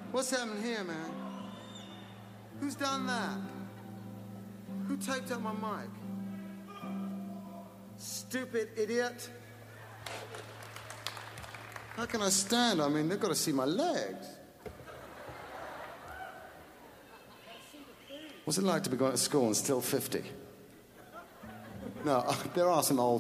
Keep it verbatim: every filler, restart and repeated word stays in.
What's happening here, man? Who's done that? Who taped up my mic? Stupid idiot. How can I stand? I mean, they've got to see my legs. What's it like to be going to school and still fifty? No, there are some old